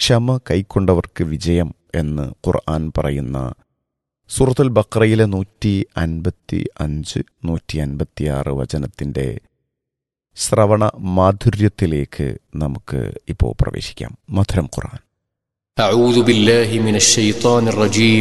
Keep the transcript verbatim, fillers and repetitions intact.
ക്ഷമ കൈക്കൊണ്ടവർക്ക് വിജയം എന്ന് ഖുർആൻ പറയുന്ന സൂറത്തുൽ ബഖറയിലെ നൂറ്റി അൻപത്തി അഞ്ച് നൂറ്റി അൻപത്തിയാറ് വചനത്തിൻ്റെ ശ്രവണ മാധുര്യത്തിലേക്ക് നമുക്ക് ഇപ്പോൾ പ്രവേശിക്കാം. മധുരം ഖുർആൻ. أعوذ بالله من الشيطان الرجيم